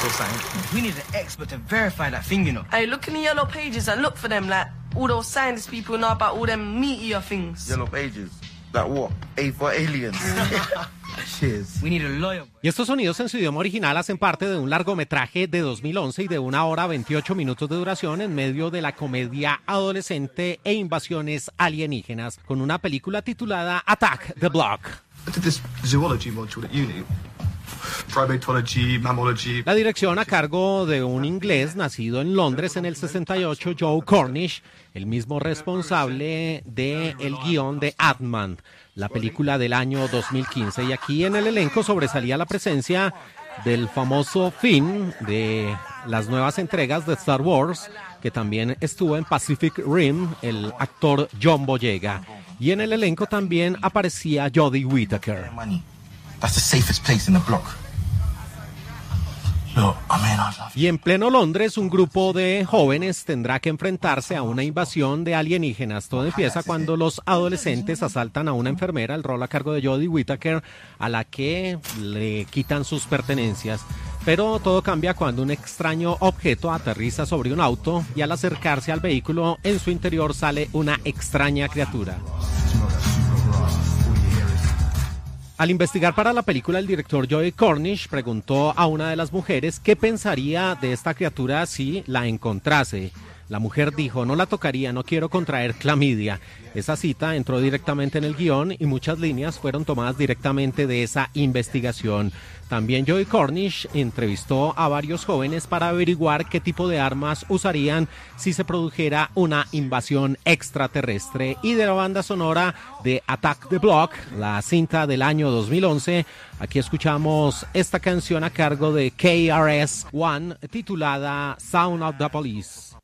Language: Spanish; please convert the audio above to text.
or something. We need an expert to verify that thing, you know. Hey, look in the yellow pages and look for them, like all those scientist people know about all them meteor things. Yellow pages? Like what? A for aliens? Cheers. We need a lawyer. Y estos sonidos en su idioma original hacen parte de un largometraje de 2011 y de 1 hora 28 minutos de duración en medio de la comedia adolescente e invasiones alienígenas, con una película titulada Attack the Block. I did this zoology module at uni. Primatology, mammalogy. La dirección a cargo de un inglés nacido en Londres en el 68, Joe Cornish, el mismo responsable del guión de Ant-Man, la película del año 2015. Y aquí en el elenco sobresalía la presencia del famoso Finn de las nuevas entregas de Star Wars, que también estuvo en Pacific Rim, el actor John Boyega. Y en el elenco también aparecía Jodie Whittaker. That's the safest place in the block. Look, I mean, I love you. Y en pleno Londres, un grupo de jóvenes tendrá que enfrentarse a una invasión de alienígenas. Todo empieza cuando los adolescentes asaltan a una enfermera, el rol a cargo de Jodie Whittaker, a la que le quitan sus pertenencias. Pero todo cambia cuando un extraño objeto aterriza sobre un auto y al acercarse al vehículo, en su interior sale una extraña criatura. Al investigar para la película, el director Joe Cornish preguntó a una de las mujeres qué pensaría de esta criatura si la encontrase. La mujer dijo: no la tocaría, no quiero contraer clamidia. Esa cita entró directamente en el guión y muchas líneas fueron tomadas directamente de esa investigación. También Joe Cornish entrevistó a varios jóvenes para averiguar qué tipo de armas usarían si se produjera una invasión extraterrestre. Y de la banda sonora de Attack the Block, la cinta del año 2011, aquí escuchamos esta canción a cargo de KRS-One titulada Sound of the Police.